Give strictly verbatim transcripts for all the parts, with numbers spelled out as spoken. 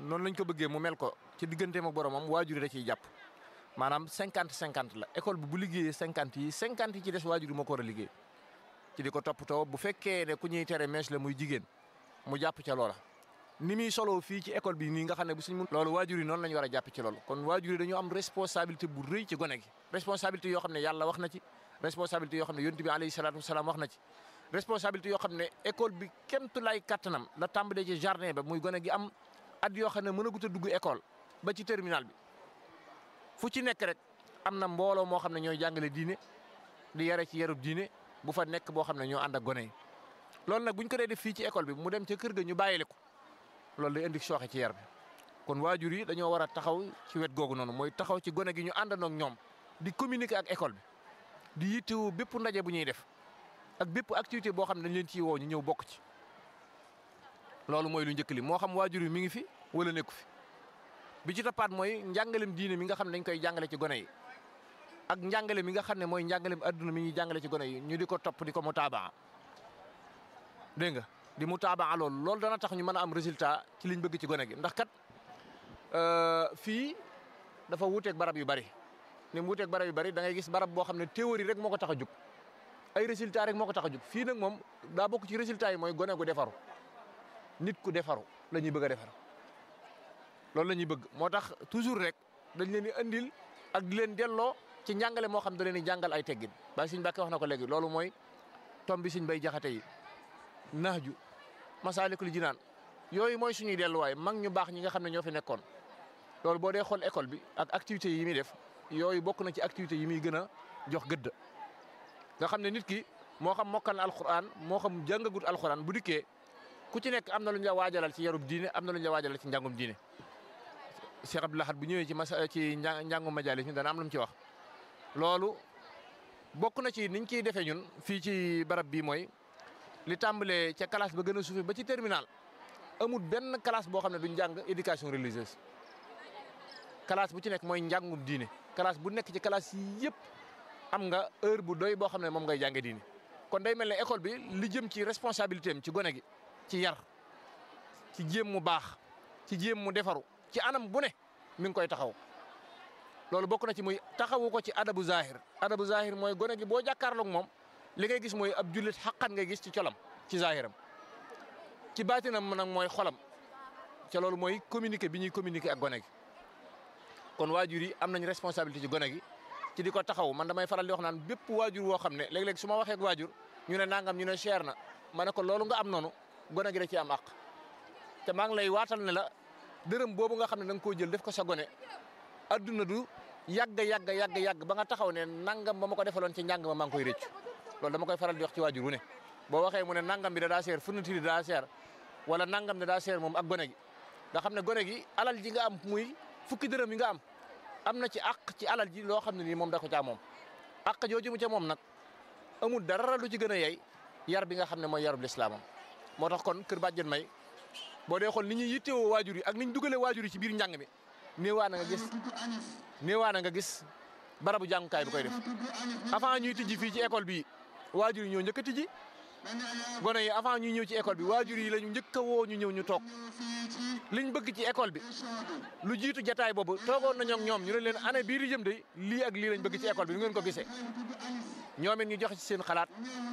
noonu lañ ko bëggee mu mel ko ci digganteem ak boromam waajur yi da ciy jàpp maanaam cinquante cinquante la école bi bu liggéeyee cinquante yi cinquante yi ci des waajur yi moo ko war a liggéey ci di ko toppatoo bu fekkee ne ku ñuy tere mèche la muy jigéen mu jàpp ca loola. ni muy solo fii ci école bi nii nga xam ne bu suñ mun loolu waajur yi noonu la ñu war a jàpp ci loolu kon waajur yi dañoo am responsabilité bu rëy ci gone gi responsabilité yoo xam ne yàlla wax na ci responsabilité yoo xam ne yonent bi alayhi salaatu wasalaam wax na ci responsabilité yoo xam ne école bi kemtu lay kattanam la tàmbalee ci jardin ba muy gone gi am at yoo xam ne mën a gut a dugg école ba ci terminal bi fu ci nekk rek am na mbooloo moo xam ne ñooy jàngale diine di yare ci yarub diine bu fa nekk boo xam ne ñoo ànd ak gone yi loolu nag buñ ko dee def fii ci école bi mu dem ca kër ga ñu bàyyile ko loolu day indi sooxe ci yar bi kon waajur yi dañoo war a taxaw ci wet googu noonu mooy taxaw ci gone gi ñu àndandoo ak ñoom di communiquer ak école bi di yittewoo bépp ndaje bu ñuy def ak bépp activité boo xam ne dañ leen ciy woo ñu ñëw bokk ci loolu mooy lu njëkk li moo xam waajur yi mi ngi fi wala nekku fi bi ci toppaat mooy njàngalem diine mi nga xam ne dañ koy jàngale ci gone yi ak njàngale mi nga xam ne mooy njàngalem adduna mi ñuy jàngale ci gone yi ñu di ko topp di ko mutaabaa dégg nga di mutaabaa loolu loolu dana tax ñu mën a am résultat ci liñ bëgg ci gone gi ndax kat fii dafa wuuteeg barab yu bari ni mu wuuteeg barab yu bari da ngay gis barab boo xam ne théorie rek moo ko tax a jug ay résultat rek moo ko tax a jug fii nag moom daa bokk ci résultat yi mooy gone gu defaru nit ku defaru la ñuy bëgg a defar loolu la ñuy bëgg moo tax toujours rek dañ leen di andil ak di leen delloo ci njàngale moo xam da leen di jàngal ay teggin ba Sëñ Mbàkke wax na ko léegi loolu mooy tom bi Sëñ Bay Jaxate yi Nahju Masaalikul Jinaan yooyu mooy suñuy delluwaay mag ñu baax ñi nga xam ne ñoo fi nekkoon loolu boo dee xool école bi ak activités yi muy def yooyu bokk na ci activités yi muy gën a jox gëdd nga xam ne nit ki moo xam mokkal na alxuraan moo xam jàngagut alxuraan bu dikkee ku ci nekk am na lu ñu la waajalal ci yarub diine am na lu ñu la waajalal ci njàngum diine Cheikh Abdou Lahad bu ñëwee ci masa ci njàngum majalis mi dana am lu mu ci wax loolu bokk na ci niñ ciy defee ñun fii ci barab bii mooy li tàmbalee ca classe ba gën a suufe ba ci terminal amul benn classe boo xam ne duñ jàng éducation religieuse classe bu ci nekk mooy njàngum diine classe bu nekk ci classe yi yëpp am nga heure bu doy boo xam ne moom ngay jànge diine kon day mel ne école bi li jëm ci responsabilité am ci gone gi ci yar ci jéem mu baax ci jéem mu defaru ci anam bu ne mi ngi koy taxaw loolu bokk na ci muy taxawu ko ci adabu zahir adabu zahir mooy gone gi boo jàkkaarloog moom li ngay gis mooy ab jullit xaqan ngay gis ci colam ci zahiram ci baatinam nag mooy xolam ca loolu mooy communiquer bi ñuy communiquer ak gone gi kon waajur yi am nañ responsabilité ci gone gi ci di ko taxaw man damay faral di wax naan bépp waajur woo xam ne léeg-léeg su ma waxee ak waajur ñu ne nangam ñu ne cher na ma ne ko loolu nga am noonu gone gi da ci am àq te maa ngi lay waatal ne la dërëm boobu nga xam ne da nga koo jël def ko sa gone adduna du yàgg yàgg yàgg yàgg ba nga taxaw ne nangam ba ma ko defaloon ci njàng ma maa ngi koy rëccu loolu dama koy faral di wax ci waajur wu ne boo waxee mu ne nangam bi da daa seer fourniture da daa seer wala nangam da daa seer moom ak gone gi nga xam ne gone gi alal ji nga am muy fukki dërëm yi nga am am na ci àq ci alal ji loo xam ne nii moom da ko caa moom àq jooju mu ca moom nag amul dara lu ci gën a yey yar bi nga xam ne mooy yarub lislaamam moo tax kon kër Badiane May boo dee xool ni ñuy yittewoo waajur yi ak ni ñu dugalee waajur yi ci biir njàng mi néewaa na nga gis néewaa na nga gis barabu jàngukaay bi koy def avant ñuy tijji fii ci école bi waajur yi ñoo njëkk a tijji gone yi avant ñuy ñëw ci école bi waajur yi la ñu njëkk a woo ñu ñëw ñu toog liñ bëgg ci école bi lu jiitu jataay boobu toogoon nañoo ak ñoom ñu ne leen année bii di jëm de lii ak lii lañ bëgg ci école bi nu ngeen ko gisee ñoom it ñu joxe ci seen xalaat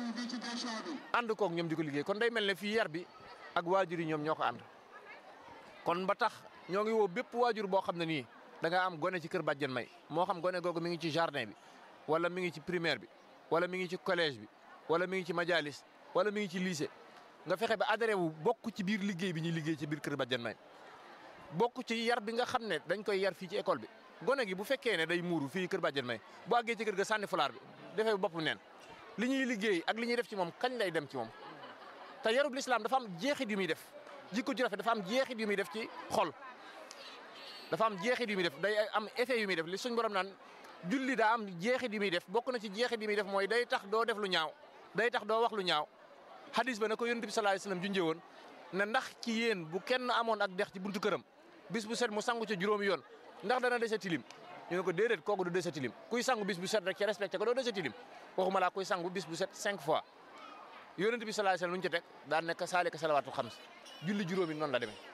ànd koog ñoom di ko liggéey kon day mel ne fii yar bi ak waajur yi ñoom ñoo ko ànd kon ba tax ñoo ngi woo bépp waajur boo xam ne nii da nga am gone ci kër Badiane May moo xam gone googu mi ngi ci jardin bi wala mi ngi ci primaire bi wala mi ngi ci collège bi wala mi ngi ci majalis wala mi ngi ci lycée nga fexe ba adhéré wu bokk ci biir liggéey bi ñuy liggéey ci biir kër Badiane May bokk ci yar bi nga xam ne dañ koy yar fii ci école bi gone gi bu fekkee ne day muuru fii kër Badiane May bu àggee ci kër ga sànni fulaar bi defee bopp neen li ñuy liggéey ak li ñuy def ci moom kañ lay dem ci moom te yarub lislaam dafa am jeexit yu muy def jikko ju rafet dafa am jeexit yu muy def ci xol dafa am jeexit yu muy def day am effet yu muy def li suñ borom naan julli daa am jeexit yu muy def bokk na ci jeexit yu muy def mooy day tax doo def lu ñaaw day tax doo wax lu ñaaw hadis ba na ko yonent bi sallallahu alayhi wasallam junjee woon ne ndax ci yéen bu kenn amoon ak dex ci buntu këram bis bu set mu sangu ca juróomi yoon ndax dana dese tilim ñu ne ko déedéet kooku du dese tilim kuy sangu bis bu set rek ci respecté ko doo dese tilim waxuma laa kuy sangu bis bu set cinq fois yonent bi sallallahu alayhi wasallam lu ñu ci teg daan nekk saalika salawaatul xams julli juróomi noonu la demee